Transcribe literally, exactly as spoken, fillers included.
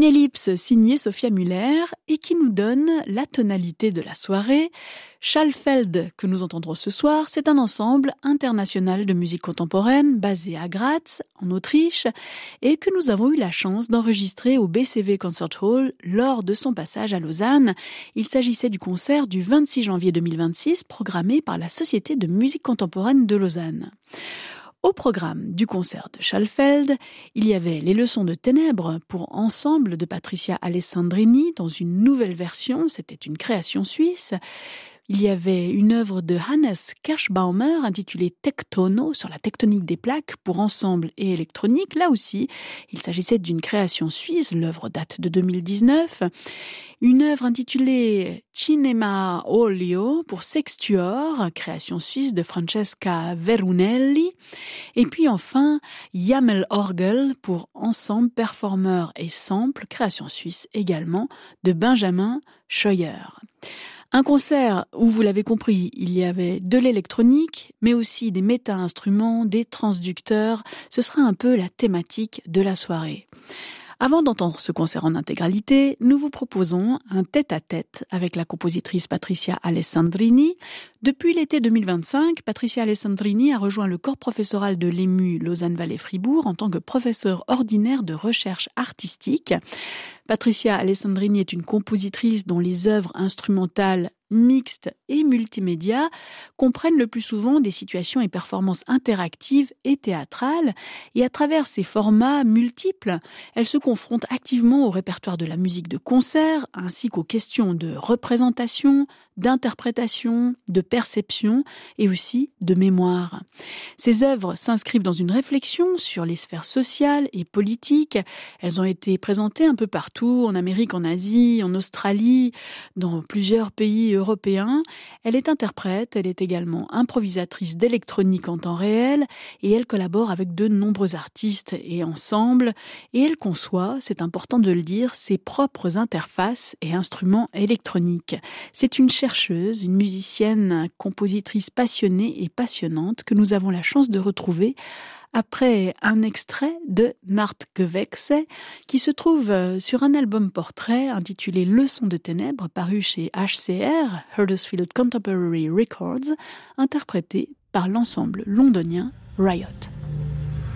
Une ellipse signée Sophia Muller et qui nous donne la tonalité de la soirée. Schallfeld, que nous entendrons ce soir, c'est un ensemble international de musique contemporaine basé à Graz, en Autriche, et que nous avons eu la chance d'enregistrer au B C V Concert Hall lors de son passage à Lausanne. Il s'agissait du concert du vingt-six janvier deux mille vingt-six, programmé par la Société de musique contemporaine de Lausanne. Au programme du concert de Schallfeld, il y avait les leçons de ténèbres pour ensemble de Patricia Alessandrini dans une nouvelle version, c'était une création suisse. Il y avait une œuvre de Hannes Kirschbaumer intitulée Tectono sur la tectonique des plaques pour ensemble et électronique. Là aussi, il s'agissait d'une création suisse, l'œuvre date de deux mille dix-neuf. Une œuvre intitulée Cinema Olio pour sextuor, création suisse de Francesca Verunelli. Et puis enfin, Yamel Orgel pour ensemble, performeur et sample, création suisse également de Benjamin Scheuer. Un concert où, vous l'avez compris, il y avait de l'électronique, mais aussi des méta-instruments, des transducteurs. Ce sera un peu la thématique de la soirée. Avant d'entendre ce concert en intégralité, nous vous proposons un tête-à-tête avec la compositrice Patricia Alessandrini. Depuis l'été deux mille vingt-cinq, Patricia Alessandrini a rejoint le corps professoral de l'E M U Lausanne-Vallée-Fribourg en tant que professeure ordinaire de recherche artistique. Patricia Alessandrini est une compositrice dont les œuvres instrumentales mixtes et multimédia comprennent le plus souvent des situations et performances interactives et théâtrales, et à travers ces formats multiples, elle se confronte activement au répertoire de la musique de concert, ainsi qu'aux questions de représentation, d'interprétation, de perception et aussi de mémoire. Ces œuvres s'inscrivent dans une réflexion sur les sphères sociales et politiques. Elles ont été présentées un peu partout, en Amérique, en Asie, en Australie, dans plusieurs pays européens. Elle est interprète, elle est également improvisatrice d'électronique en temps réel et elle collabore avec de nombreux artistes et ensembles et elle conçoit, c'est important de le dire, ses propres interfaces et instruments électroniques. C'est une chercheuse, une musicienne, compositrice passionnée et passionnante que nous avons la chance de retrouver après un extrait de Nachtgewächse qui se trouve sur un album portrait intitulé Leçons de ténèbres paru chez H C R, Huddersfield Contemporary Records, interprété par l'ensemble londonien Riot.